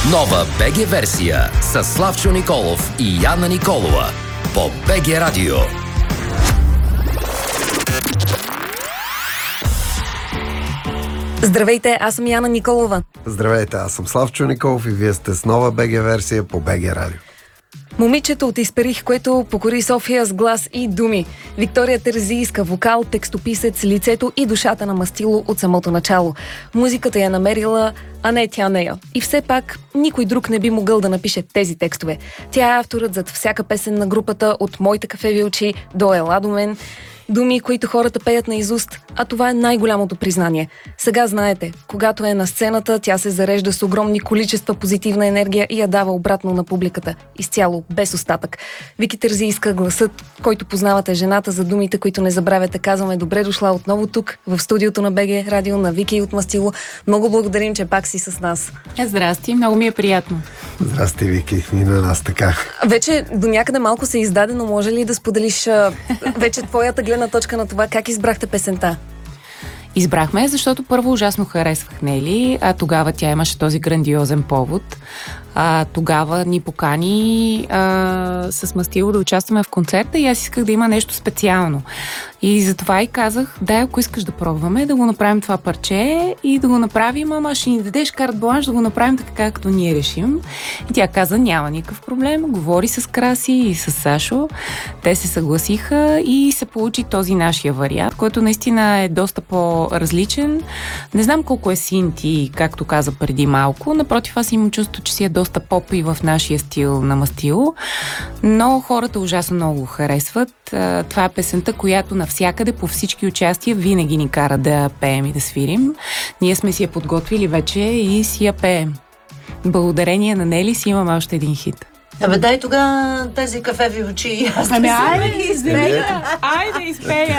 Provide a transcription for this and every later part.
Нова БГ версия с Славчо Николов и Яна Николова по БГ Радио. Здравейте, аз съм Яна Николова. Здравейте, аз съм Славчо Николов и вие сте с нова БГ версия по БГ Радио. Момичето от Исперих, което покори София с глас и думи. Виктория Терзийска, вокал, текстописец, лицето и душата на Мастило от самото начало. Музиката я намерила, а не тя нея. И все пак никой друг не би могъл да напише тези текстове. Тя е авторът зад всяка песен на групата от Моите кафеви очи до Ела до мен. Думи, които хората пеят наизуст, а това е най-голямото признание. Сега знаете, когато е на сцената, тя се зарежда с огромни количества позитивна енергия и я дава обратно на публиката. Изцяло, без остатък. Вики Терзийска, гласът, който познавате, жената за думите, които не забравяте. Казваме добре дошла отново тук, в студиото на БГ Радио, на Вики от Мастило. Много благодарим, че пак си с нас. Здрасти, много ми е приятно. Здрасти, Вики, и на нас така. Вече до някъде малко се издаде, но може ли да споделиш вече твоята гледна точка на това, как избрахте песента? Избрахме, защото първо ужасно харесвах Нели, а тогава тя имаше този грандиозен повод. Тогава ни покани с Мастило да участваме в концерта и аз исках да има нещо специално. И затова и казах, дай, ако искаш да пробваме, да го направим това парче и да го направим, ама ще ни дадеш карт бланш да го направим така, както ние решим. И тя каза, няма никакъв проблем, говори с Краси и с Сашо. Те се съгласиха и се получи този нашия вариант, който наистина е доста по-различен. Не знам колко е синти, както каза преди малко. Напротив, аз имам чувство, че си е доста поп и в нашия стил на Мастило, но хората ужасно много го харесват. Това е песента, която навсякъде по всички участия винаги ни кара да пеем и да свирим. Ние сме си я подготвили вече и си я пеем. Благодарение на Нели си имаме още един хит. Абе, дай тогава тези кафеви очи. Айде изпея! Айде изпея!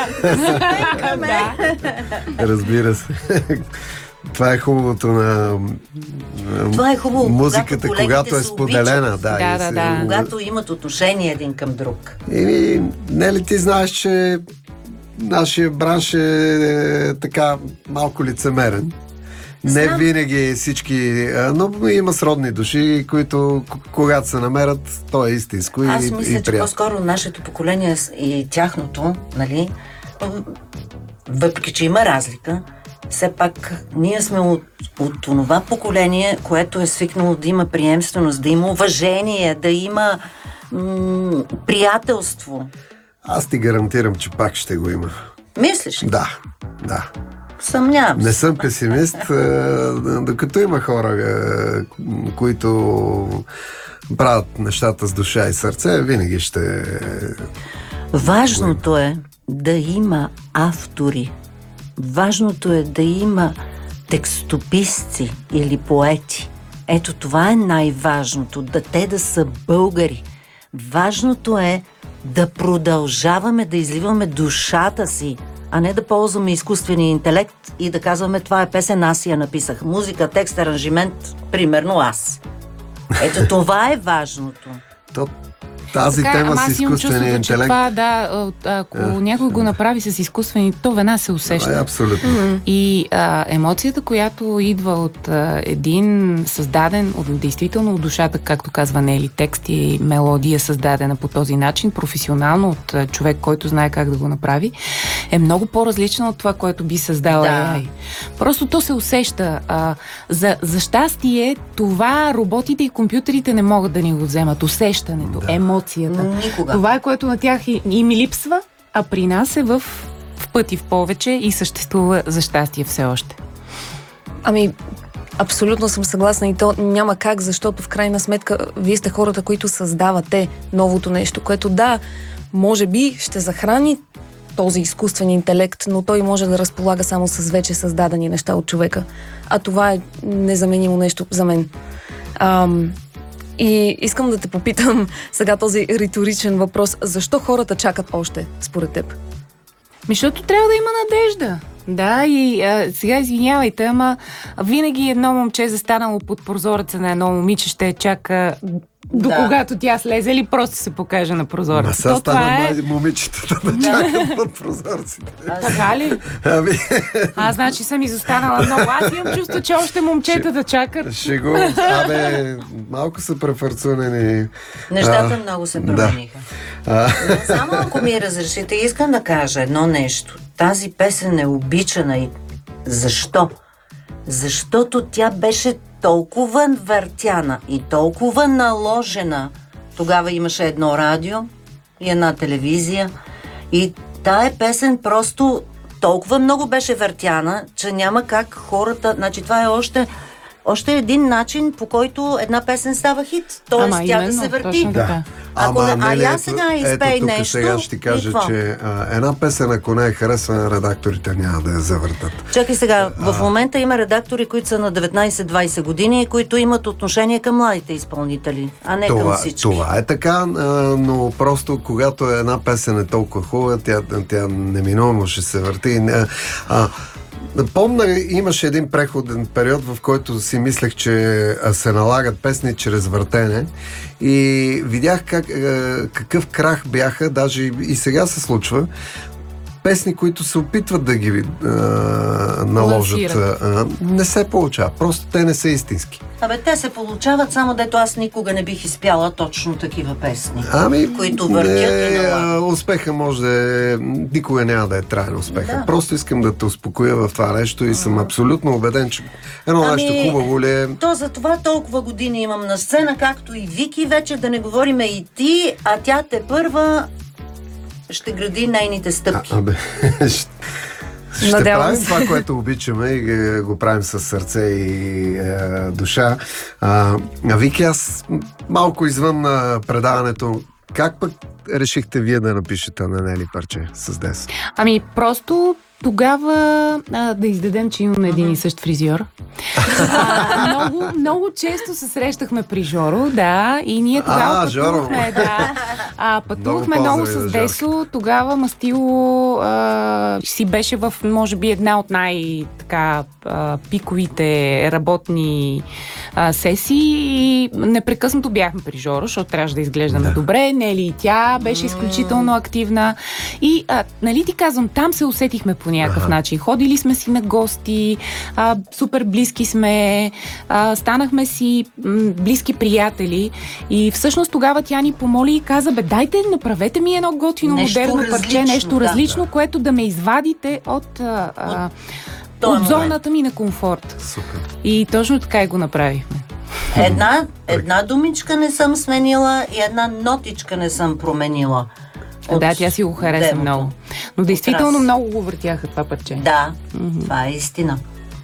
Разбира се. Това е хубавото на това е хубаво, музиката, когато е споделена. Да. Когато имат отношение един към друг. И не ли ти знаеш, че нашия бранш е така малко лицемерен? Не винаги всички, но има сродни души, които когато се намерят, то е истинско и приятно. Аз мисля, че по-скоро нашето поколение и тяхното, нали, въпреки че има разлика, все пак ние сме от това поколение, което е свикнало да има приемственост, да има уважение, да има приятелство. Аз ти гарантирам, че пак ще го има. Мислиш ли? Да. Съмнявам се. Не съм песимист, докато има хора, които правят нещата с душа и сърце, винаги ще... Важното е да има автори. Важното е да има текстописци или поети. Ето това е най-важното, те да са българи. Важното е да продължаваме да изливаме душата си, а не да ползваме изкуствения интелект и да казваме, това е песен, аз я написах. Музика, текст, аранжимент, примерно аз. Ето това е важното. Тази тема с изкуствения интелект. Това, ако някой го направи с изкуствени, то веднага се усеща. Абсолютно. И емоцията, която идва от един създаден, действително от душата, както казва Нели, текст и мелодия създадена по този начин, професионално от човек, който знае как да го направи, е много по-различна от това, което би създал AI. Просто то се усеща. За щастие, това роботите и компютрите не могат да ни го вземат. Усещането, емоцията. Никога. Това е, което на тях и ми липсва, а при нас е в пъти в повече и съществува за щастие все още. Ами, абсолютно съм съгласна и то няма как, защото в крайна сметка вие сте хората, които създавате новото нещо, което може би ще захрани този изкуствен интелект, но той може да разполага само с вече създадени неща от човека. А това е незаменимо нещо за мен. И искам да те попитам сега този риторичен въпрос. Защо хората чакат още, според теб? Защото трябва да има надежда. Да, и сега извинявайте, ама винаги едно момче застанало под прозореца на едно момиче ще чака до когато тя слезе или просто се покаже на прозореца. Сега стана момичетата да чакат под прозорците. Така ли? Аз значи съм изостанала много. Аз имам чувство, че още момчетата чакат. Малко са префарцунени. Нещата много се промениха. Но само ако ми разрешите, искам да кажа едно нещо. Тази песен е обичана и защо? Защото тя беше толкова въртяна и толкова наложена. Тогава имаше едно радио и една телевизия и тая песен просто толкова много беше въртяна, че няма как хората... Значи това е още един начин, по който една песен става хит. Тоест тя да се върти. Да. Я сега изпей нещо. Сега ще кажа, че една песен, ако не е харесвана, редакторите няма да я завъртат. Чакай сега, в момента има редактори, които са на 19-20 години, които имат отношение към младите изпълнители, а не към всички. Това е така, но просто когато една песен е толкова хубава, тя неминуемо ще се върти. Помня, имаше един преходен период, в който си мислех, че се налагат песни чрез въртене и видях какъв крах бяха, даже и сега се случва, песни, които се опитват да ги наложат. Не се получава. Просто те не са истински. Те се получават, само дето аз никога не бих изпяла точно такива песни, които въртят и налагат. Успеха може да е... Никога няма да е траен успеха. Да. Просто искам да те успокоя в това нещо и съм абсолютно убеден, че едно нещо хубаво ли е... То за това толкова години имам на сцена, както и Вики, вече да не говориме и ти, а тя те-първа ще гради нейните стъпки. Ще правим това, което обичаме и го правим с сърце и душа. Вики, аз малко извън предаването, как пък решихте вие да напишете на Нели парче с Дес? Просто тогава да издадем, че имаме един и същ фризьор. Много често се срещахме при Жоро, да, и ние тогава пътувахме, пътувахме много с Десо. Тогава Мастило си беше в, може би, една от пиковите работни сесии и непрекъснато бяхме при Жоро, защото трябваше да изглеждаме добре. Нели и тя беше изключително активна. И, нали ти казвам, там се усетихме по някакъв начин. Ходили сме си на гости, супер близки сме, станахме си близки приятели и всъщност тогава тя ни помоли и каза, дайте, направете ми едно готино, модерно парче, нещо различно, което да ме извадите от зоната ми на комфорт. Супер. И точно така и го направихме. Една думичка не съм сменила и една нотичка не съм променила. Тя си го хареса много. Но действително много го въртяха това парче. Да, това е истина.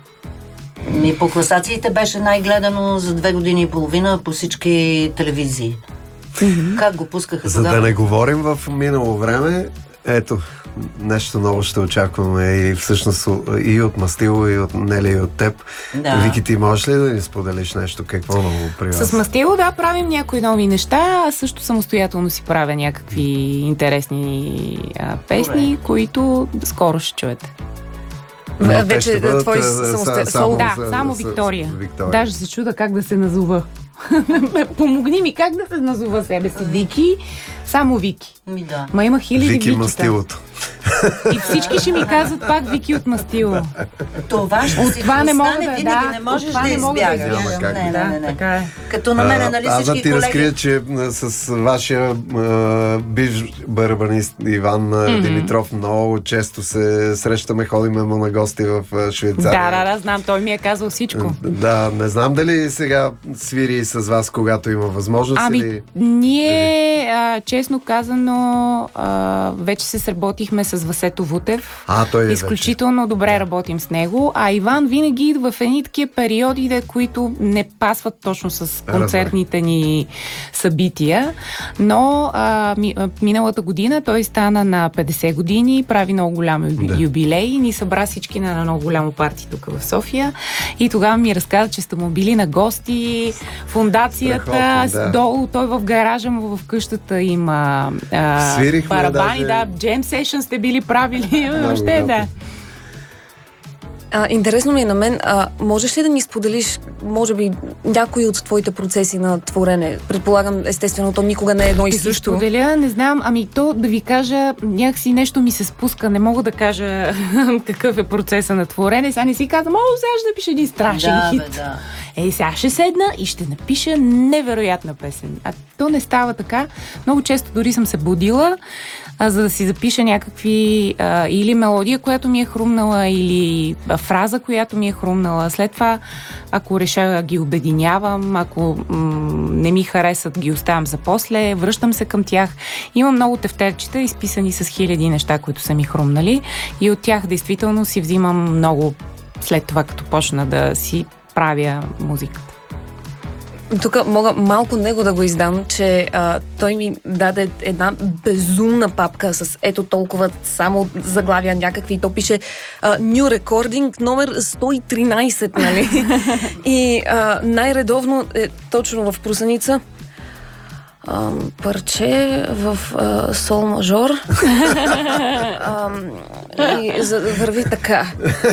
По класациите беше най-гледано за 2 години и половина по всички телевизии. Как го пускаха За да не говорим в минало време, ето, нещо ново ще очакваме и всъщност и от Мастило, и от Нели, и от теб. Да. Вики, ти можеш ли да ни споделиш нещо? Какво ново при вас? С Мастило, правим някои нови неща. Аз също самостоятелно си правя някакви интересни песни, които скоро ще чуете. Вече твои само Виктория. Даже се чуда как да се назова. Помогни ми как да се назова себе си. Вики, само Вики. Има хиляди Вики Викита. Мастилото. И всички ще ми казват пак Вики от Мастило. Това ще си не мога винаги, не можеш да избягаш. Не. Като на мене, нали всички колеги... Аз да ти разкрия, че с вашия бивш барабанист Иван Димитров много често се срещаме, ходиме му на гости в Швейцария. Да, знам, той ми е казал всичко. Да, не знам дали сега свири с вас, когато има възможност. Ние, честно казано, вече се сработихме с Васето Вутев. Той изключително добре работим с него. А Иван винаги идва в едни такива периоди, които не пасват точно с концертните ни събития. Но миналата година той стана на 50 години, прави много голям юбилей и ни събра всички на много голямо парти тук в София. И тогава ми разказа, че сте му били на гости, фондацията, долу, той в гаража му, в къщата има барабани, джем сешън сте били правили, въобще Интересно ми е на мен, можеш ли да ни споделиш, може би, някои от твоите процеси на творене? Предполагам, естествено, то никога не е едно и Ще също. споделя, не знам, то да ви кажа, някакси нещо ми се спуска, не мога да кажа какъв е процеса на творене. Сега не си казвам, сега ще напиша един страшен хит. Сега ще седна и ще напиша невероятна песен. А то не става така. Много често дори съм се будила, за да си запиша някакви или мелодия, която ми е хрумнала, или фраза, която ми е хрумнала. След това, ако реша, ги обединявам, ако не ми харесат, ги оставям за после, връщам се към тях. Има много тефтерчета, изписани с хиляди неща, които са ми хрумнали, и от тях действително си взимам много след това, като почна да си правя музиката. Тук мога малко него да го издам, че той ми даде една безумна папка с ето толкова само заглавия някакви. То пише New Recording номер 113, нали? И най-редовно е точно в просаница парче в сол мажор и върви така.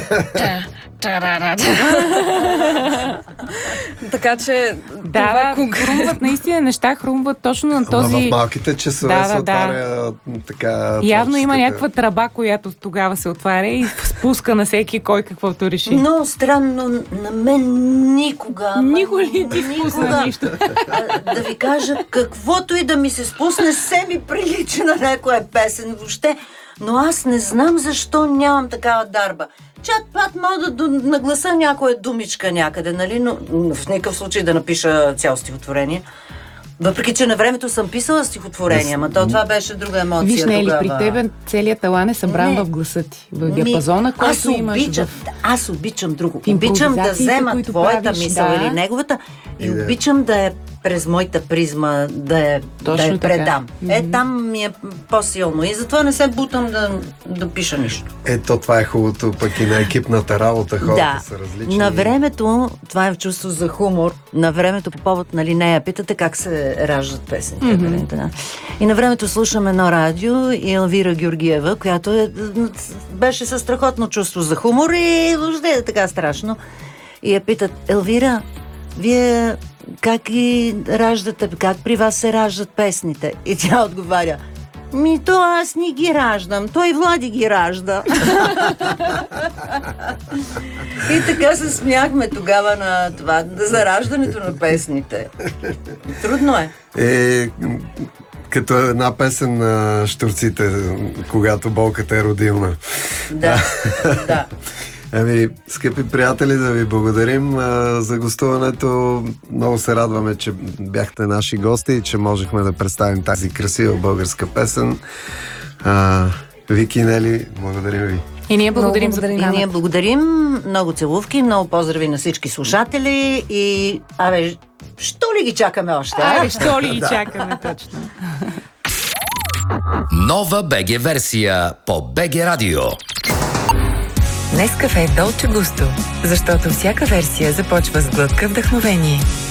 Така че хрумват наистина неща, хрумват точно на този... В малките часове се отваря така... Явно има някаква тръба, която тогава се отваря и спуска на всеки кой каквото реши. Много странно, на мен никога... Никога ли ти спусна нищо? Да ви кажа, каквото и да ми се спусне, се ми прилича на някоя песен въобще. Но аз не знам защо нямам такава дарба. Чат-пат мога да нагласа някоя думичка някъде, нали? Но в никакъв случай да напиша цяло стихотворение. Въпреки, че на времето съм писала стихотворение, ама това беше друга емоция. Виж, не ли, тогава. при тебе целият талант е събран в гласа ти, в диапазона, който имаш. Аз обичам друго. Обичам да взема твоята мисъл или неговата и обичам да е през моята призма да я предам. Там ми е по-силно и затова не се бутам да пиша нищо. Ето, това е хубавото пък и на екипната работа, хората са различни. На времето, това е чувство за хумор, на времето по повод на нея питате как се раждат песните. И на времето слушам едно радио и Елвира Георгиева, която беше със страхотно чувство за хумор и въобще е така страшно. И я питат: Елвира, вие как ги раждате, как при вас се раждат песните? И тя отговаря: то аз не ги раждам, той Влади ги ражда. И така се смяхме тогава на това, за раждането на песните. Трудно е. Като една песен на Щурците, когато болката е родилна. Да. Скъпи приятели, да ви благодарим за гостуването. Много се радваме, че бяхте наши гости и че можехме да представим тази красива българска песен. Вики и Нели, благодарим ви. И ние благодарим за програмата. И ние благодарим. Много целувки, много поздрави на всички слушатели и що ли ги чакаме още? Що ли ги чакаме точно? Нова БГ версия по БГ Радио. Нескафе Долче Густо, защото всяка версия започва с глътка вдъхновение.